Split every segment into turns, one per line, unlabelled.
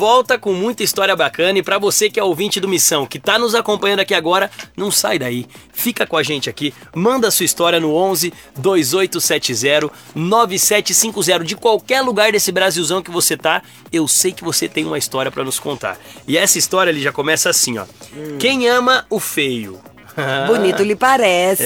volta com muita história bacana e pra você que é ouvinte do Missão, que tá nos acompanhando aqui agora, não sai daí, fica com a gente aqui, manda sua história no 11 2870 9750, de qualquer lugar desse Brasilzão que você tá, eu sei que você tem uma história pra nos contar. E essa história ali já começa assim, ó. Quem ama o feio?
Bonito lhe parece.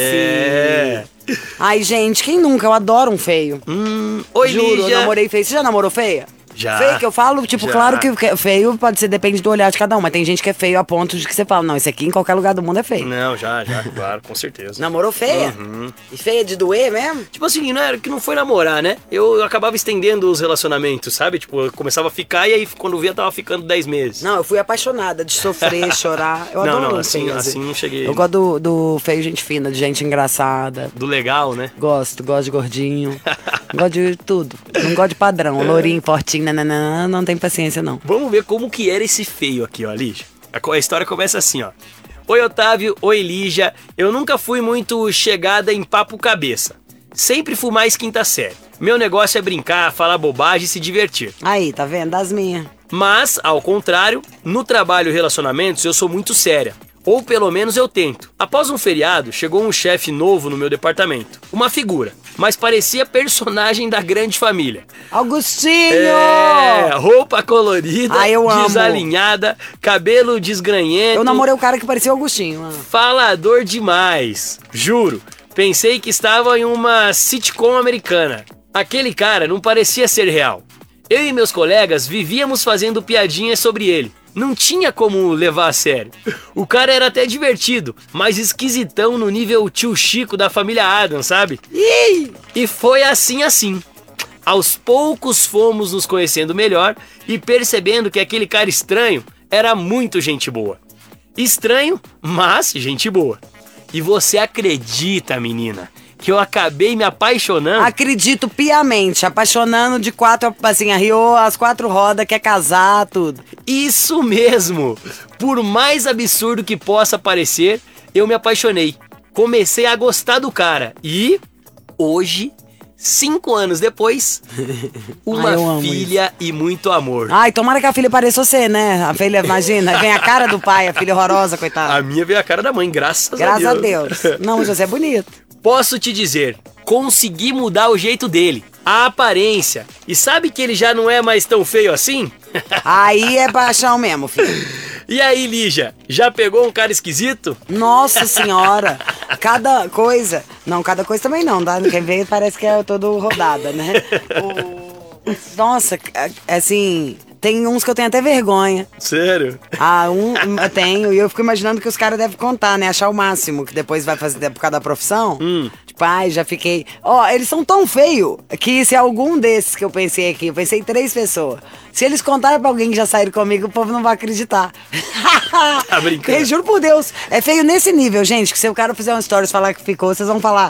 Ai, gente, quem nunca? Eu adoro um feio.
Oi,
Juro,
Lígia.
eu namorei feio. Você já namorou feia?
Já.
Feio que eu falo, tipo,
Já.
claro que feio pode ser, depende do olhar de cada um, mas tem gente que é feio a ponto de que você fala, não, esse aqui em qualquer lugar do mundo é feio.
Não, já, claro, com certeza.
Namorou feia? E feia de doer mesmo?
Tipo assim, não era que não foi namorar, né? Eu acabava estendendo os relacionamentos, sabe? Tipo, eu começava a ficar e aí quando via tava ficando 10 meses.
Não, eu fui apaixonada de sofrer, chorar. Eu adoro
Não,
um
assim,
feio,
assim não cheguei.
Eu gosto do feio gente fina, de gente engraçada.
Do legal, né?
Gosto de gordinho. Gosto de tudo. Não gosto de padrão. Lourinho, fortinho, nananã, não tem paciência, não.
Vamos ver como que era esse feio aqui, ó, Lígia. A história começa assim, ó. Oi, Otávio. Oi, Lígia. Eu nunca fui muito chegada em papo cabeça. Sempre fui mais quinta série. Meu negócio é brincar, falar bobagem e se divertir.
Aí, tá vendo? Das minhas.
Mas, ao contrário, no trabalho e relacionamentos eu sou muito séria. Ou pelo menos eu tento. Após um feriado, chegou um chefe novo no meu departamento. Uma figura, mas parecia personagem da Grande Família.
Augustinho!
Roupa colorida,
Ai, eu amo.
desalinhada, cabelo desgranhento.
Eu namorei o cara que parecia o Augustinho.
Falador demais. Juro, pensei que estava em uma sitcom americana. Aquele cara não parecia ser real. Eu e meus colegas vivíamos fazendo piadinhas sobre ele. Não tinha como levar a sério. O cara era até divertido, mas esquisitão no nível tio Chico da família Addams, sabe? E foi assim. Aos poucos fomos nos conhecendo melhor e percebendo que aquele cara estranho era muito gente boa. Estranho, mas gente boa. E você acredita, menina, que eu acabei me apaixonando?
Acredito piamente, apaixonando de quatro, assim, arriou as quatro rodas, quer casar, tudo.
Isso mesmo! Por mais absurdo que possa parecer, eu me apaixonei. Comecei a gostar do cara. E hoje, 5 anos depois, uma filha e muito amor.
Ai, tomara que a filha pareça você, né? A filha, imagina, vem a cara do pai, a filha horrorosa, coitada.
A minha veio a cara da mãe, graças a Deus.
Graças a Deus. Não, mas você é bonito.
Posso te dizer, consegui mudar o jeito dele, a aparência. E sabe que ele já não é mais tão feio assim?
Aí é paixão mesmo, filho.
E aí, Lígia, já pegou um cara esquisito?
Nossa senhora, cada coisa... Não, cada coisa também não, tá? Quem vê parece que é todo rodada, né? Nossa, assim... Tem uns que eu tenho até vergonha.
Sério?
Eu tenho, e eu fico imaginando que os caras devem contar, né? Achar o máximo, que depois vai fazer por causa da profissão. Tipo, ai, já fiquei... Eles são tão feios que se algum desses que eu pensei aqui, eu pensei em 3 pessoas. Se eles contarem pra alguém que já saíram comigo, o povo não vai acreditar.
Tá brincando?
Eu juro por Deus, é feio nesse nível, gente, que se o cara fizer um stories falar que ficou, vocês vão falar,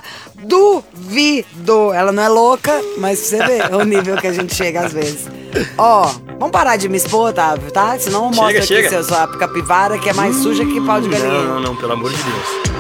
duvido. Ela não é louca, mas você vê o nível que a gente chega às vezes. Vamos parar de me expor, Otávio, tá? Senão mostra aqui sua capivara que é mais suja que pau de galinheiro.
Não, pelo amor de Deus.